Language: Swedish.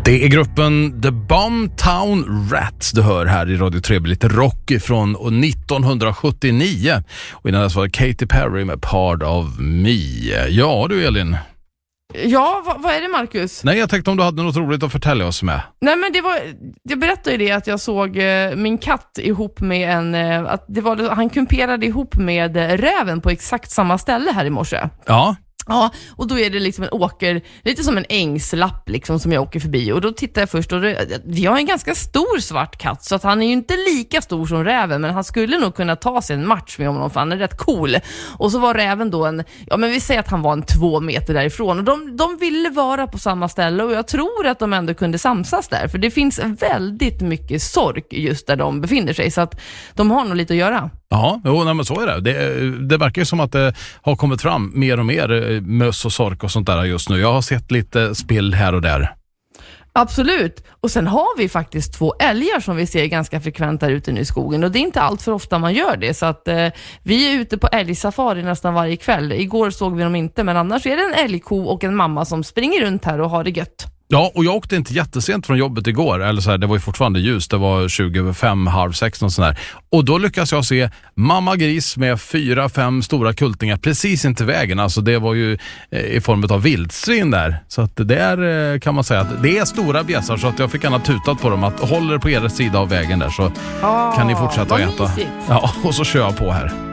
Det är gruppen The Boomtown Rats du hör här i Radio 3, lite rock från 1979. Och innan dess var det Katy Perry med Part of Me. Ja du Elin. Ja, vad är det Marcus? Nej, jag tänkte om du hade något roligt att förtälla oss med. Nej men jag berättade ju det att jag såg min katt ihop med han kumperade ihop med räven på exakt samma ställe här i morse. Ja. Ja, och då är det liksom lite som en ängslapp liksom som jag åker förbi. Och då tittar jag först och vi har en ganska stor svart katt, så att han är ju inte lika stor som räven, men han skulle nog kunna ta sig en match med honom för han är rätt cool. Och så var räven då vi säger att han var 2 meter därifrån, och de ville vara på samma ställe, och jag tror att de ändå kunde samsas där, för det finns väldigt mycket sork just där de befinner sig, så att de har nog lite att göra. Ja, men så är det. Det verkar ju som att det har kommit fram mer och mer möss och sork och sånt där just nu. Jag har sett lite spill här och där. Absolut. Och sen har vi faktiskt 2 älgar som vi ser ganska frekvent där ute nu i skogen. Och det är inte allt för ofta man gör det. Så att vi är ute på älgsafari nästan varje kväll. Igår såg vi dem inte, men annars är det en älgko och en mamma som springer runt här och har det gött. Ja, och jag åkte inte jättesent från jobbet igår, eller så här, det var ju fortfarande ljus, det var 25, halv 6 och sådär. Och då lyckas jag se mamma gris med 4-5 stora kultingar precis inte vägen, alltså det var ju i form av vildsvin där. Så att där kan man säga att det är stora bjässar, så att jag fick gärna tutat på dem att håller på er sida av vägen där så kan ni fortsätta att äta. Ja, och så kör jag på här.